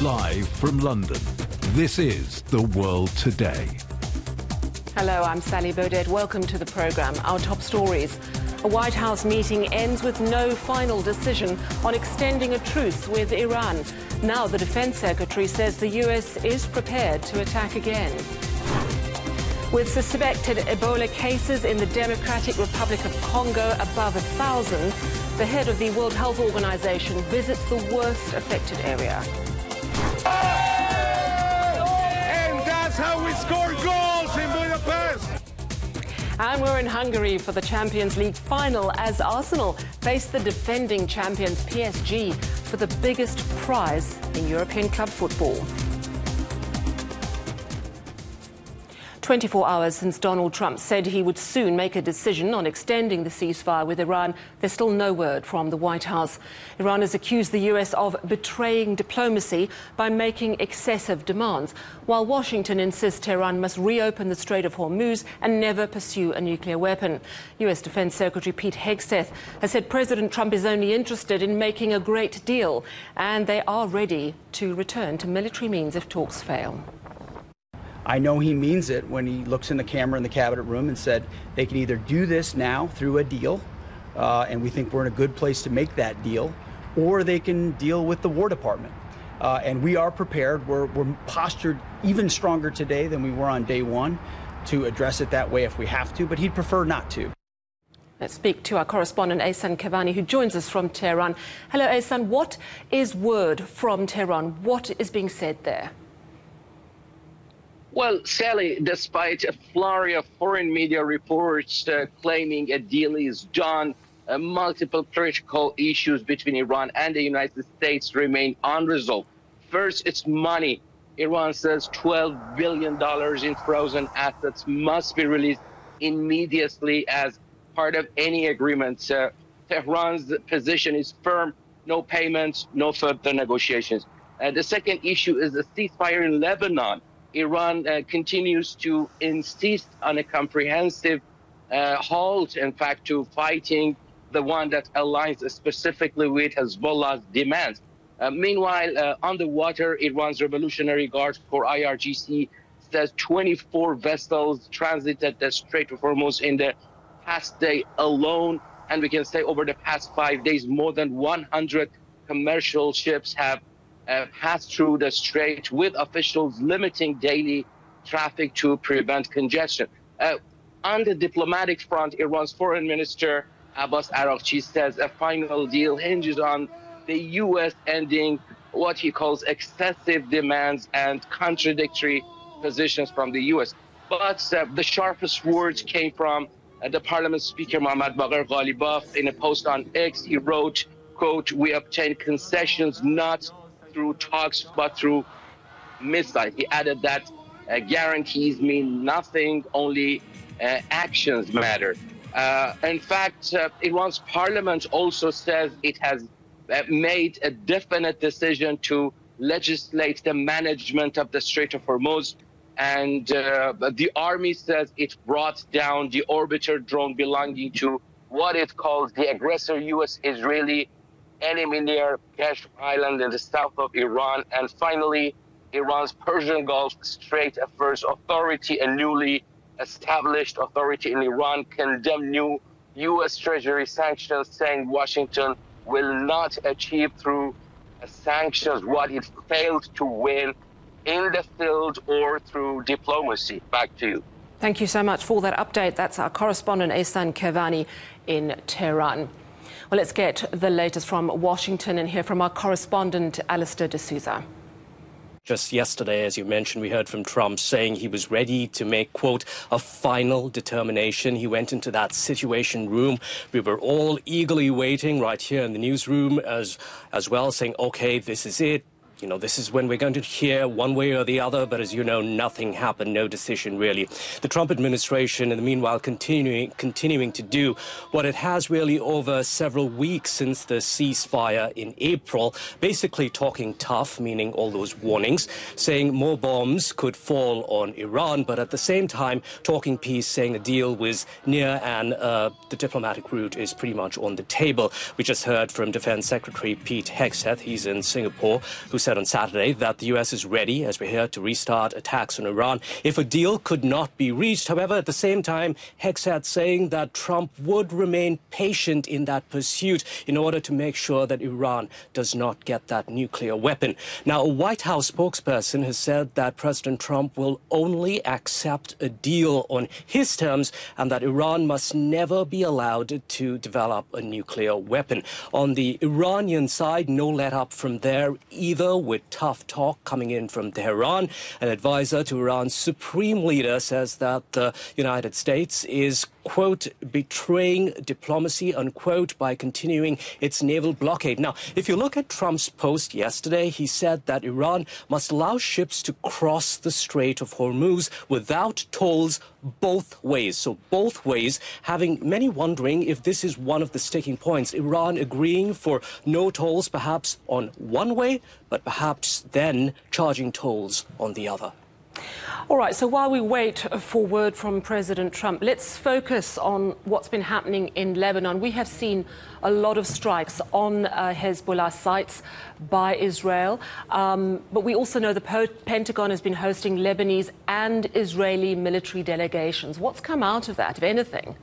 Live from London, this is The World Today. Hello, I'm Sally Baudet. Welcome to the programme. Our top stories. A White House meeting ends with no final decision on extending a truce with Iran. Now the Defence Secretary says the US is prepared to attack again. With suspected Ebola cases in the Democratic Republic of Congo above 1,000, the head of the World Health Organization visits the worst affected area. And that's how we score goals in Budapest. And we're in Hungary for the Champions League final as Arsenal face the defending champions PSG for the biggest prize in European club football. 24 hours since Donald Trump said he would soon make a decision on extending the ceasefire with Iran, there's still no word from the White House. Iran has accused the US of betraying diplomacy by making excessive demands, while Washington insists Tehran must reopen the Strait of Hormuz and never pursue a nuclear weapon. US Defense Secretary Pete Hegseth has said President Trump is only interested in making a great deal, and they are ready to return to military means if talks fail. I know he means it when he looks in the camera in the cabinet room and said they can either do this now through a deal, and we think we're in a good place to make that deal, or they can deal with the War Department. And we are prepared. We're postured even stronger today than we were on day one to address it that way if we have to, but he'd prefer not to. Let's speak to our correspondent Ehsan Kevani, who joins us from Tehran. Hello, Ehsan. What is word from Tehran? What is being said there? Well, Sally, despite a flurry of foreign media reports claiming a deal is done, multiple critical issues between Iran and the United States remain unresolved. First, it's money. Iran says $12 billion in frozen assets must be released immediately as part of any agreement. Tehran's position is firm: no payments, no further negotiations. The second issue is the ceasefire in Lebanon. Iran continues to insist on a comprehensive halt, in fact, to fighting, the one that aligns specifically with Hezbollah's demands. Meanwhile, on the water, Iran's Revolutionary Guard Corps, IRGC, says 24 vessels transited the Strait of Hormuz in the past day alone. And we can say over the past 5 days, more than 100 commercial ships have passed through the strait, with officials limiting daily traffic to prevent congestion. On the diplomatic front, Iran's Foreign Minister Abbas Araghchi says a final deal hinges on the U.S. ending what he calls excessive demands and contradictory positions from the U.S. But the sharpest words came from the Parliament Speaker Mohammad Bagher Ghalibaf. In a post on X, he wrote, quote, "We obtained concessions not through talks, but through missiles." He added that guarantees mean nothing, only actions matter. In fact, Iran's parliament also says it has made a definite decision to legislate the management of the Strait of Hormuz. And the army says it brought down the orbiter drone belonging to what it calls the aggressor U.S.-Israeli enemy near Kashf Island in the south of Iran. And finally, Iran's Persian Gulf Strait Affairs Authority, a newly established authority in Iran, condemned new U.S. Treasury sanctions, saying Washington will not achieve through sanctions what it failed to win in the field or through diplomacy. Back to you. Thank you so much for that update. That's our correspondent Ehsan Kevani in Tehran. Well, let's get the latest from Washington and hear from our correspondent, Alistair D'Souza. Just yesterday, as you mentioned, we heard from Trump saying he was ready to make, quote, a final determination. He went into that situation room. We were all eagerly waiting right here in the newsroom as well, saying, OK, this is it. You know, this is when we're going to hear one way or the other. But as you know, nothing happened, no decision really. The Trump administration, in the meanwhile, continuing to do what it has really over several weeks since the ceasefire in April, basically talking tough, meaning all those warnings, saying more bombs could fall on Iran, but at the same time talking peace, saying a deal was near and the diplomatic route is pretty much on the table. We just heard from Defense Secretary Pete Hegseth, he's in Singapore, who said on Saturday that the U.S. is ready, as we hear, to restart attacks on Iran if a deal could not be reached. However, at the same time, Hegseth saying that Trump would remain patient in that pursuit in order to make sure that Iran does not get that nuclear weapon. Now, a White House spokesperson has said that President Trump will only accept a deal on his terms and that Iran must never be allowed to develop a nuclear weapon. On the Iranian side, no let up from there either, with tough talk coming in from Tehran. An advisor to Iran's supreme leader says that the United States is, quote, betraying diplomacy, unquote, by continuing its naval blockade. Now, if you look at Trump's post yesterday, he said that Iran must allow ships to cross the Strait of Hormuz without tolls both ways. So both ways, having many wondering if this is one of the sticking points. Iran agreeing for no tolls perhaps on one way, but perhaps then charging tolls on the other. All right, so while we wait for word from President Trump, let's focus on what's been happening in Lebanon. We have seen a lot of strikes on Hezbollah sites by Israel, but we also know the Pentagon has been hosting Lebanese and Israeli military delegations. What's come out of that, if anything?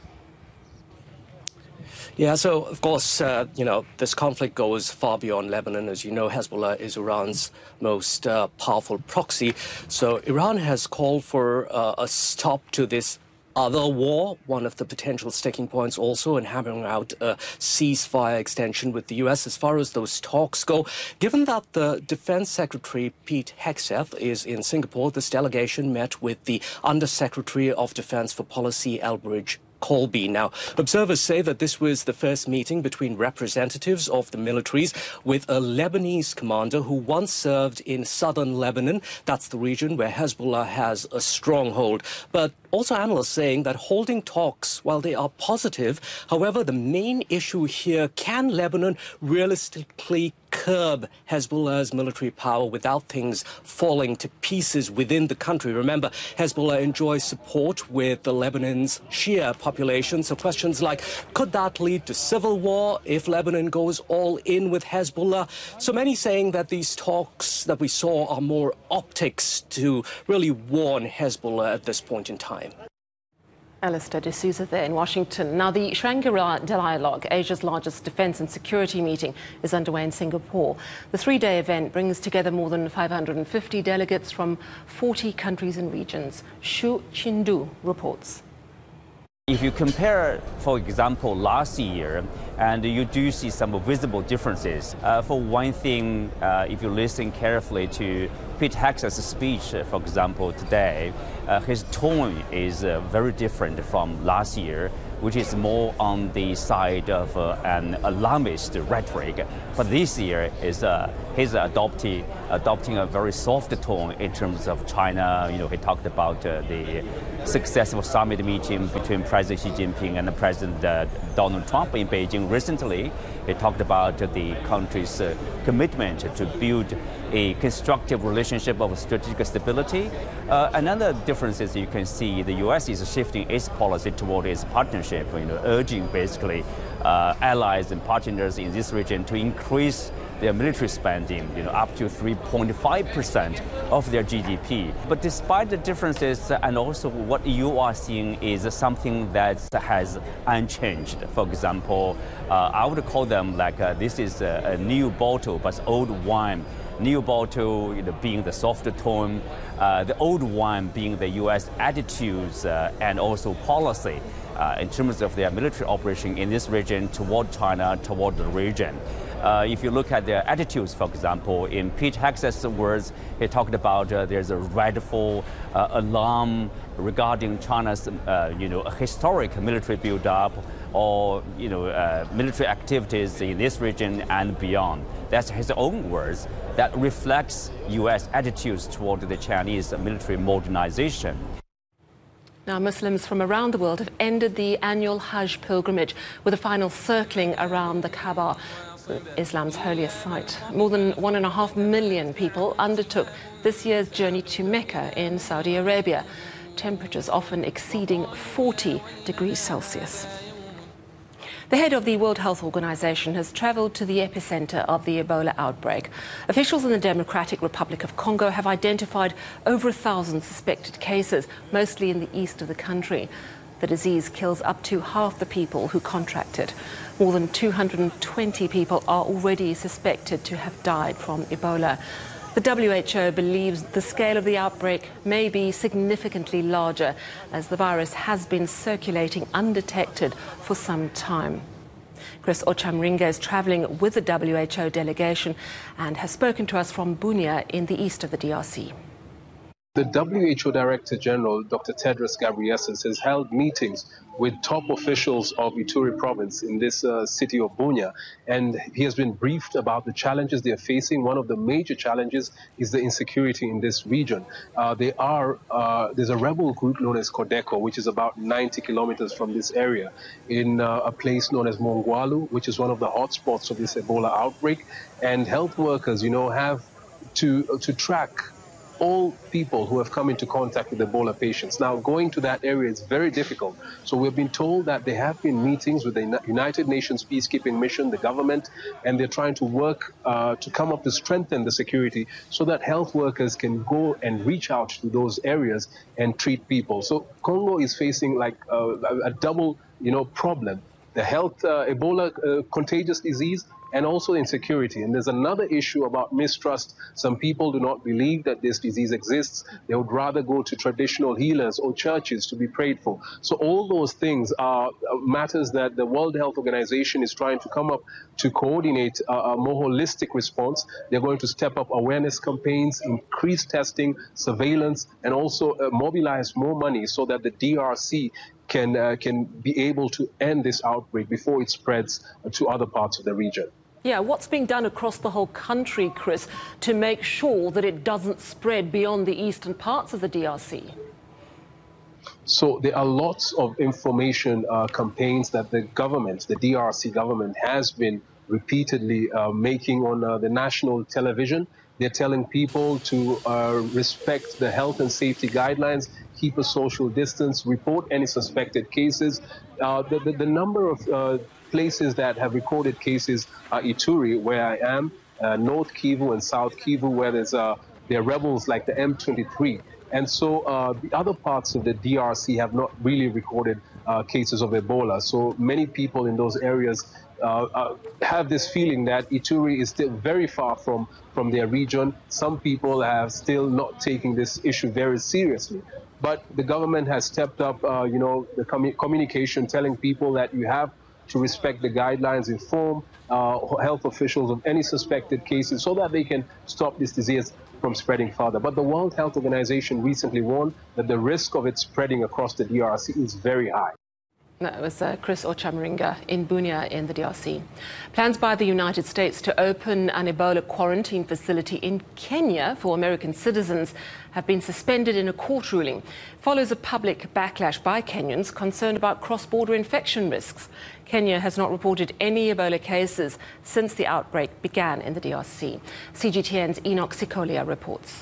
Yeah, so, of course, this conflict goes far beyond Lebanon. As you know, Hezbollah is Iran's most powerful proxy. So Iran has called for a stop to this other war, one of the potential sticking points also, in hammering out a ceasefire extension with the U.S. as far as those talks go. Given that the Defense Secretary Pete Hegseth is in Singapore, this delegation met with the Undersecretary of Defense for Policy, Elbridge Colby. Now, observers say that this was the first meeting between representatives of the militaries with a Lebanese commander who once served in southern Lebanon. That's the region where Hezbollah has a stronghold. But also analysts saying that holding talks, while they are positive, however, the main issue here, can Lebanon realistically curb Hezbollah's military power without things falling to pieces within the country? Remember, Hezbollah enjoys support with the Lebanon's Shia population. So questions like, could that lead to civil war if Lebanon goes all in with Hezbollah? So many saying that these talks that we saw are more optics to really warn Hezbollah at this point in time. Alistair de Souza there in Washington. Now, the Shangri-La Dialogue, Asia's largest defense and security meeting, is underway in Singapore. The three-day event brings together more than 550 delegates from 40 countries and regions. Shu Chindu reports. If you compare, for example, last year, and you do see some visible differences. For one thing, if you listen carefully to Pete Hegseth's speech, for example, today, his tone is very different from last year, which is more on the side of an alarmist rhetoric. But this year is he's adopting a very soft tone in terms of China. He talked about the successful summit meeting between President Xi Jinping and President Donald Trump in Beijing recently. He talked about the country's commitment to build a constructive relationship of strategic stability. Another difference is you can see the U.S. is shifting its policy toward its partnership, urging basically allies and partners in this region to increase their military spending, up to 3.5% of their GDP. But despite the differences, and also what you are seeing is something that has unchanged. For example, I would call them like this is a new bottle, but old wine. New bottle being the softer tone, the old wine being the U.S. attitudes and also policy in terms of their military operation in this region toward China, toward the region. If you look at their attitudes, for example, in Pete Hegseth's words, he talked about there's a rightful alarm regarding China's, historic military build-up or, military activities in this region and beyond. That's his own words. That reflects U.S. attitudes toward the Chinese military modernization. Now, Muslims from around the world have ended the annual Hajj pilgrimage with a final circling around the Kaaba, Islam's holiest site. More than 1.5 million people undertook this year's journey to Mecca in Saudi Arabia. Temperatures often exceeding 40 degrees Celsius. The head of the World Health Organization has travelled to the epicenter of the Ebola outbreak. Officials in the Democratic Republic of Congo have identified over 1,000 suspected cases, mostly in the east of the country. The disease kills up to half the people who contract it. More than 220 people are already suspected to have died from Ebola. The WHO believes the scale of the outbreak may be significantly larger, as the virus has been circulating undetected for some time. Chris Ochamringa is travelling with the WHO delegation and has spoken to us from Bunia in the east of the DRC. The WHO Director General, Dr. Tedros Ghebreyesus, has held meetings with top officials of Ituri province in this city of Bunia, and he has been briefed about the challenges they are facing. One of the major challenges is the insecurity in this region. There's a rebel group known as Codeco, which is about 90 kilometers from this area, in a place known as Mongwalu, which is one of the hotspots of this Ebola outbreak. And health workers, have to track all people who have come into contact with Ebola patients. Now, going to that area is very difficult. So we've been told that there have been meetings with the United Nations peacekeeping mission, the government, and they're trying to work to come up to strengthen the security so that health workers can go and reach out to those areas and treat people. So Congo is facing like a double, problem. The health, Ebola contagious disease, and also insecurity. And there's another issue about mistrust. Some people do not believe that this disease exists. They would rather go to traditional healers or churches to be prayed for. So all those things are matters that the World Health Organization is trying to come up to coordinate a more holistic response. They're going to step up awareness campaigns, increase testing, surveillance, and also mobilize more money so that the DRC can be able to end this outbreak before it spreads to other parts of the region. Yeah, what's being done across the whole country, Chris, to make sure that it doesn't spread beyond the eastern parts of the DRC? So there are lots of information campaigns that the government, the DRC government, has been repeatedly making on the national television. They're telling people to respect the health and safety guidelines, keep a social distance, report any suspected cases. The number of places that have recorded cases are Ituri, where I am, North Kivu and South Kivu, where there are rebels like the M23. And so the other parts of the DRC have not really recorded cases of Ebola. So many people in those areas have this feeling that Ituri is still very far from their region. Some people have still not taken this issue very seriously. But the government has stepped up, the communication, telling people that you have to respect the guidelines, inform health officials of any suspected cases so that they can stop this disease from spreading further. But the World Health Organization recently warned that the risk of it spreading across the DRC is very high. That was Chris Ochamringa in Bunia in the DRC. Plans by the United States to open an Ebola quarantine facility in Kenya for American citizens have been suspended in a court ruling. Follows a public backlash by Kenyans concerned about cross-border infection risks. Kenya has not reported any Ebola cases since the outbreak began in the DRC. CGTN's Enoch Sikolia reports.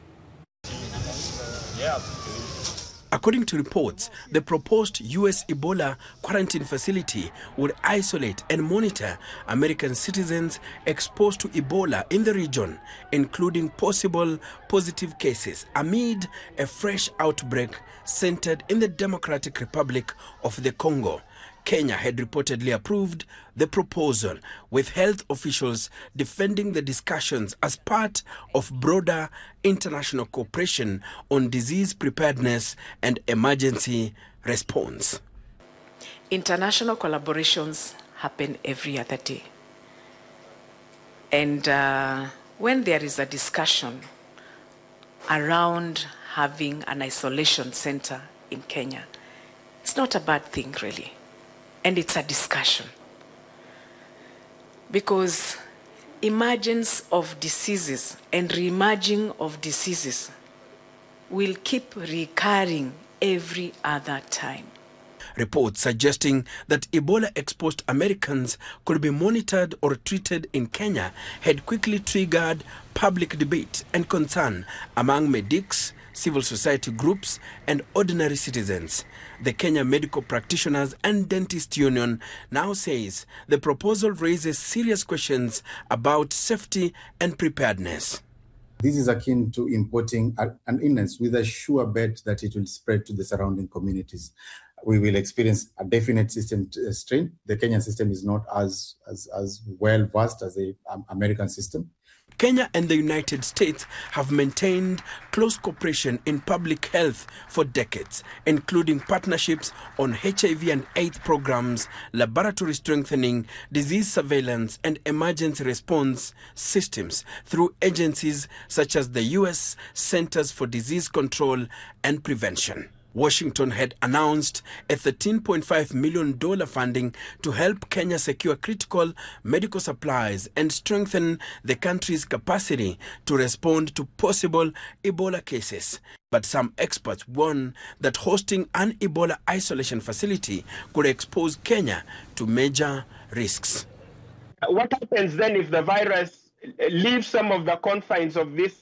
According to reports, the proposed U.S. Ebola quarantine facility would isolate and monitor American citizens exposed to Ebola in the region, including possible positive cases, amid a fresh outbreak centered in the Democratic Republic of the Congo. Kenya had reportedly approved the proposal, with health officials defending the discussions as part of broader international cooperation on disease preparedness and emergency response. International collaborations happen every other day. And when there is a discussion around having an isolation center in Kenya, it's not a bad thing, really. And it's a discussion. Because emergence of diseases and re-emerging of diseases will keep recurring every other time. Reports suggesting that Ebola-exposed Americans could be monitored or treated in Kenya had quickly triggered public debate and concern among medics, civil society groups, and ordinary citizens. The Kenya Medical Practitioners and Dentists Union now says the proposal raises serious questions about safety and preparedness. This is akin to importing an illness with a sure bet that it will spread to the surrounding communities. We will experience a definite system strain. The Kenyan system is not as well versed as the American system. Kenya and the United States have maintained close cooperation in public health for decades, including partnerships on HIV and AIDS programs, laboratory strengthening, disease surveillance, and emergency response systems through agencies such as the U.S. Centers for Disease Control and Prevention. Washington had announced a $13.5 million funding to help Kenya secure critical medical supplies and strengthen the country's capacity to respond to possible Ebola cases. But some experts warn that hosting an Ebola isolation facility could expose Kenya to major risks. What happens then if the virus leaves some of the confines of this,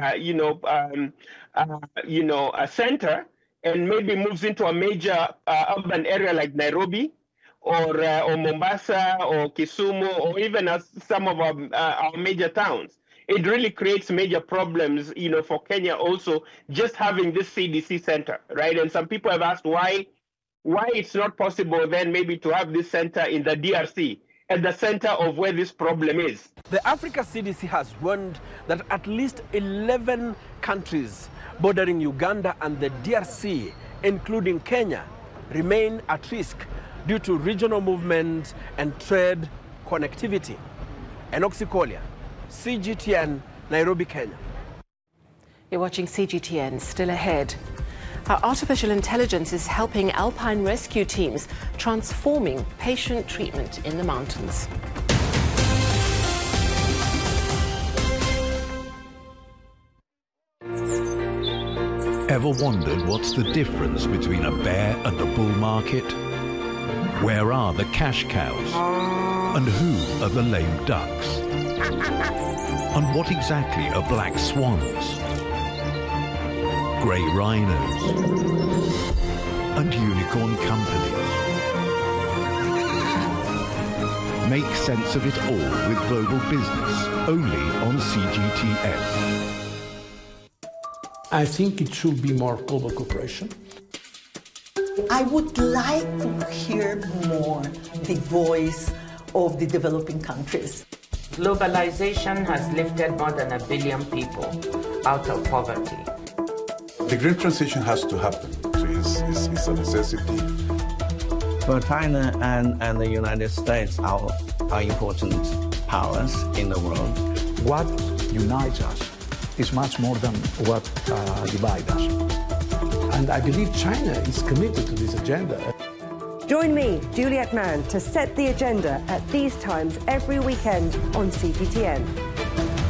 center, and maybe moves into a major urban area like Nairobi or Mombasa or Kisumu or even some of our major towns? It really creates major problems, for Kenya also, just having this CDC center, right? And some people have asked why it's not possible then maybe to have this center in the DRC, at the center of where this problem is. The Africa CDC has warned that at least 11 countries bordering Uganda and the DRC, including Kenya, remain at risk due to regional movement and trade connectivity. Enoch Sikolia, CGTN, Nairobi, Kenya. You're watching CGTN. Still ahead. How artificial intelligence is helping alpine rescue teams, transforming patient treatment in the mountains. Ever wondered what's the difference between a bear and a bull market? Where are the cash cows? And who are the lame ducks? And what exactly are black swans? Grey rhinos? And unicorn companies? Make sense of it all with Global Business, only on CGTN. I think it should be more global cooperation. I would like to hear more the voice of the developing countries. Globalization has lifted more than 1 billion people out of poverty. The green transition has to happen. It's a necessity. Well, China and the United States are important powers in the world. What unites us is much more than what divides us. And I believe China is committed to this agenda. Join me, Juliet Mann, to set the agenda at these times every weekend on CGTN.